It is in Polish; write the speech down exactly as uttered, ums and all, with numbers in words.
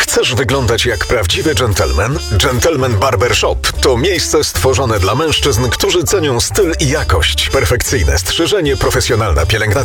Chcesz wyglądać jak prawdziwy dżentelmen? Gentleman Barber Shop to miejsce stworzone dla mężczyzn, którzy cenią styl i jakość. Perfekcyjne strzyżenie, profesjonalna pielęgnacja